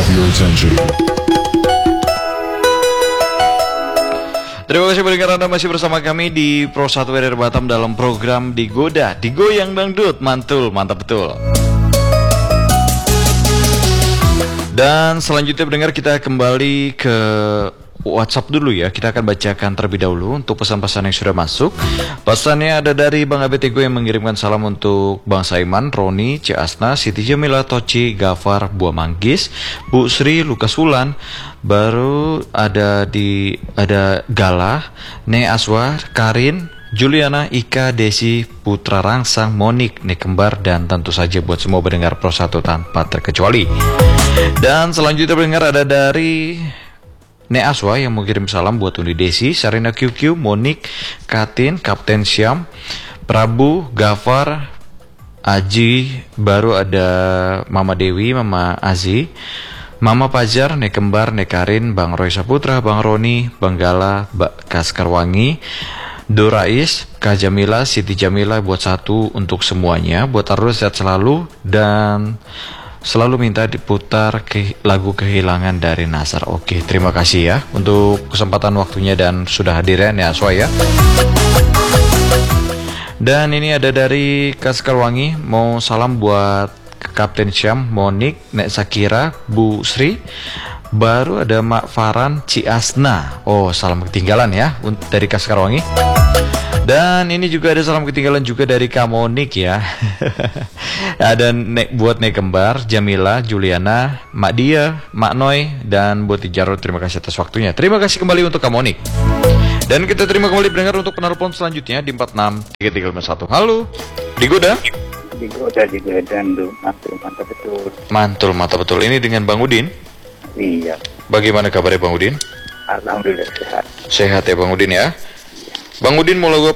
have your attention? Terima kasih pendengar, Anda masih bersama kami di Pro 1 WDR Batam dalam program Digoda, Digoyang Dangdut, mantul, mantap betul. Dan selanjutnya pendengar, kita kembali ke WhatsApp dulu ya. Kita akan bacakan terlebih dahulu untuk pesan-pesan yang sudah masuk. Pesannya ada dari Bang Abetego yang mengirimkan salam untuk Bang Saiman, Roni, C. Asna, Siti Jamila, Toci, Gafar, Buah Manggis, Bu Sri, Lukas Wulan. Baru ada Galah, Ne Aswar, Karin, Juliana, Ika, Desi, Putra Rangsang, Monik, Ne Kembar, dan tentu saja buat semua pendengar Pro 1 tanpa terkecuali. Dan selanjutnya pendengar ada dari Ne Aswa yang mengirim salam buat Undi Desi, Sarina QQ, Monik, Katin, Kapten Syam, Prabu, Gafar, Aji. Baru ada Mama Dewi, Mama Azi, Mama Pajar, Ne Kembar, Ne Karin, Bang Roy Saputra, Bang Roni, Bang Gala, Mbak Kaskarwangi, Dorais, Kak Jamila, Siti Jamila, buat satu untuk semuanya. Buat terus sehat selalu dan selalu minta diputar lagu Kehilangan dari Nasar. Oke, terima kasih ya untuk kesempatan waktunya dan sudah hadirnya ya Aswa ya. Dan ini ada dari Kaskarwangi, mau salam buat Kapten Syam, Monik, Nek Sakira, Bu Sri. Baru ada Mak Faran, Ci Asna. Oh, salam ketinggalan ya dari Kaskarwangi. Dan ini juga ada salam ketinggalan juga dari Kamonik ya. Ada buat Nek Kembar, Jamila, Juliana, Mak Dia, Mak Noy, dan buat Jarod. Terima kasih atas waktunya. Terima kasih kembali untuk Kamonik. Dan kita terima kembali pendengar untuk penelpon selanjutnya di 463351. Halo, Digoda. Digoda Dangdut, mantul, mantap betul. Mantul, mantap betul. Ini dengan Bang Udin. Iya. Bagaimana kabarnya Bang Udin? Alhamdulillah sehat. Sehat ya Bang Udin ya. Bang Udin mau lagu